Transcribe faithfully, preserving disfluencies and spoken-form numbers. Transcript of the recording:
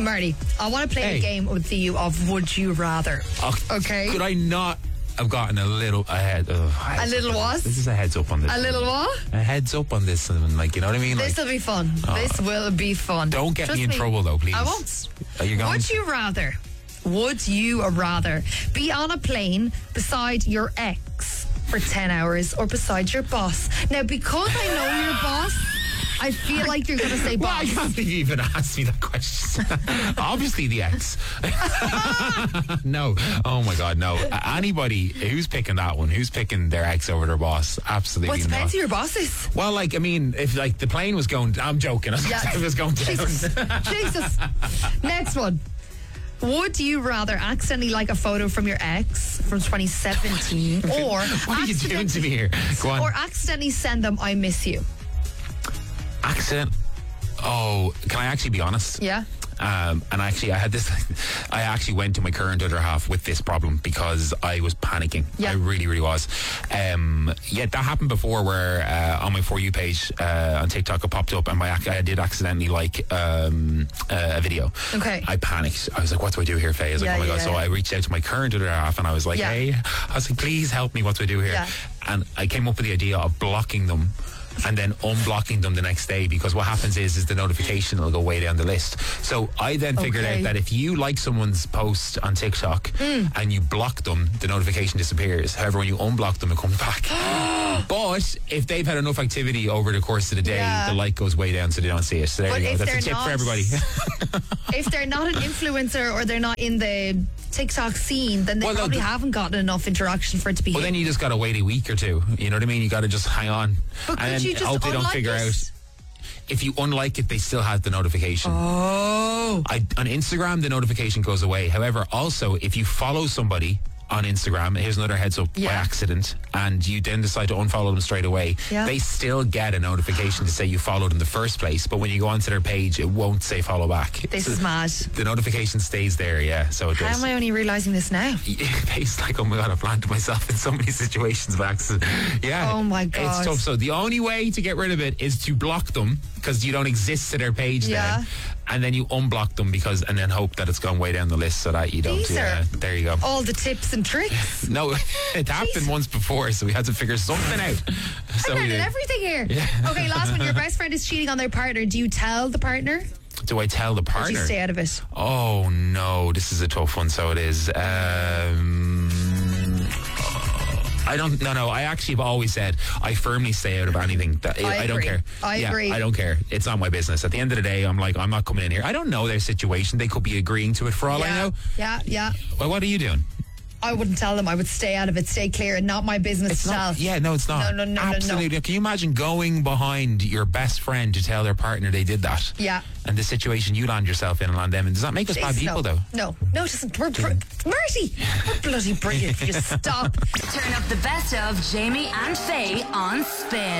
Marty, I want to play Hey. a game with you of Would You Rather. Oh, Okay. Could I not have gotten a little ahead? Of, A little what? This is a heads up on this. A little what? A heads up on this, and like, you know what I mean? This Like, will be fun. Oh. This will be fun. don't get Trust me in trouble though, please. I won't. Are you going? Would you rather? Would you rather be on a plane beside your ex for ten hours or beside your boss? Now, because I know your boss, I feel like you're going to say Well, I boss. can't believe you even asked me that question. Obviously, the ex. No. Oh my God, no. Uh, Anybody who's picking that one, who's picking their ex over their boss, absolutely Well, it not. depends who your boss is. Well, like, I mean, if like the plane was going, I'm joking. Yeah. If it was going down. Jesus. Jesus. Next one. Would you rather accidentally like a photo from your ex from twenty seventeen or What are you doing to accidentally- me here? Go on. or accidentally send them I miss you? Accent. Oh, can I actually be honest? Yeah. Um, and actually, I had this. I actually went to my current other half with this problem because I was panicking. Yeah. I really, really was. Um, yeah, that happened before, where uh, on my For You page uh, on TikTok, it popped up, and my ac- I did accidentally like um, uh, a video. Okay. I panicked. I was like, "What do I do here, Faye?" I was Yeah, like, "Oh my yeah, god!" So yeah. I reached out to my current other half, and I was like, Yeah. "Hey," I was like, "Please help me. What do I do here?" Yeah. And I came up with the idea of blocking them. And then unblocking them the next day, because what happens is is the notification will go way down the list. So I then figured Okay. out that if you like someone's post on TikTok and you block them, the notification disappears. However, when you unblock them, it comes back. But if they've had enough activity over the course of the day, Yeah. the like goes way down, so they don't see it. So there But you go. if That's a they're tip not- for everybody. If they're not an influencer or they're not in the TikTok scene, then they Well, no, probably the- haven't gotten enough interaction for it to be Well, hit. then you just got to wait a week or two. You know what I mean? You got to just hang on. But could and then you just hope they don't unlike figure it? out. If you unlike it, they still have the notification. Oh. I, on Instagram, the notification goes away. However, also, if you follow somebody on Instagram, here's another heads up by Yeah. accident, and you then decide to unfollow them straight away, Yeah. they still get a notification to say you followed in the first place, but when you go onto their page, it won't say follow back. This is mad. The notification stays there, yeah, so it How does. am I only realising this now? It's like, oh my God, I've planted myself in so many situations by accident. Yeah. Oh my It's God. tough. So the only way to get rid of it is to block them, because you don't exist to their page Yeah. then. And then you unblock them, because, and then hope that it's gone way down the list so that you don't. These yeah, are- there you go. All the tips and tricks. No, it happened once before, so we had to figure something out. So I'm we learning did. everything here. Okay, last one. Your best friend is cheating on their partner. Do you tell the partner? Do I tell the Or do you partner? stay out of it? Oh no, this is a tough one. So it is. Um, I don't. No, no. I actually have always said I firmly stay out of anything. That I I don't agree. care. I yeah, agree. I don't care. It's not my business. At the end of the day, I'm like, I'm not coming in here. I don't know their situation. They could be agreeing to it for all I yeah, know. yeah, yeah. Well, what are you doing? I wouldn't tell them. I would stay out of it, stay clear, and not my business It's to not. tell. Yeah, no, it's not. No, no, no, no, no. Absolutely. Can you imagine going behind your best friend to tell their partner they did that? Yeah. And the situation you land yourself in and land them in. Does that make us bad Jeez, people, no. though? No, no, it doesn't. We're br- Marty, we're bloody brilliant. Just stop. Turn up the best of Jamie and Faye on Spin.